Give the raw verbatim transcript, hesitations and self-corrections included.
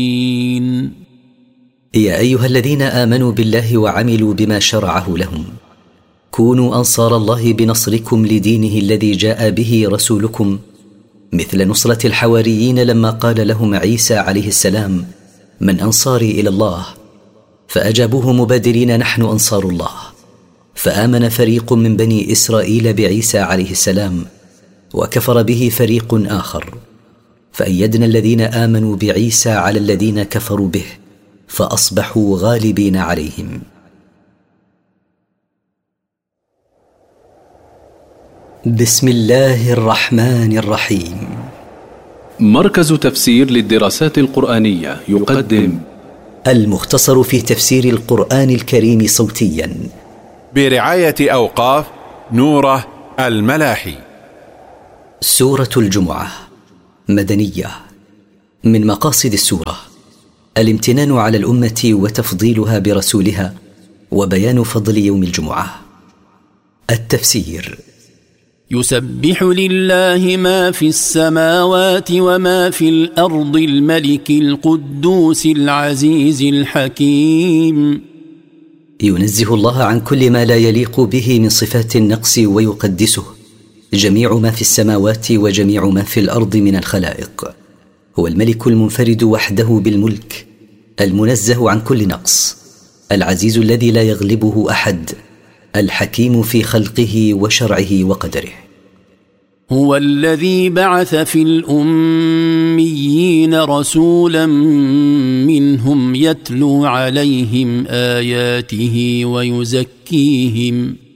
يا أيها الذين آمنوا بالله وعملوا بما شرعه لهم كونوا أنصار الله بنصركم لدينه الذي جاء به رسولكم، مثل نصرة الحواريين لما قال لهم عيسى عليه السلام: من أنصاري إلى الله؟ فأجابوه مبادرين: نحن أنصار الله. فآمن فريق من بني إسرائيل بعيسى عليه السلام، وكفر به فريق آخر، فأيدنا الذين آمنوا بعيسى على الذين كفروا به، فأصبحوا غالبين عليهم. بسم الله الرحمن الرحيم. مركز تفسير للدراسات القرآنية يقدم المختصر في تفسير القرآن الكريم صوتيا برعاية أوقاف نوره الملاحي. سورة الجمعة مدنية. من مقاصد السورة الامتنان على الأمة وتفضيلها برسولها، وبيان فضل يوم الجمعة. التفسير: يسبح لله ما في السماوات وما في الأرض الملك القدوس العزيز الحكيم. ينزه الله عن كل ما لا يليق به من صفات النقص ويقدسه جميع ما في السماوات وجميع ما في الأرض من الخلائق. هو الملك المنفرد وحده بالملك، المنزه عن كل نقص، العزيز الذي لا يغلبه أحد، الحكيم في خلقه وشرعه وقدره. هو الذي بعث في الأميين رسولا منهم يتلو عليهم آياته ويزكيهم